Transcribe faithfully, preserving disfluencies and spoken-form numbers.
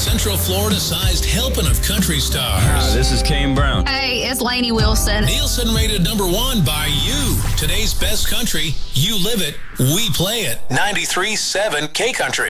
Central Florida-sized helping of country stars. Hi, this is Kane Brown. Hey, it's Lainey Wilson. Nielsen rated number one by you. Today's best country. You live it. We play it. ninety-three point seven K Country.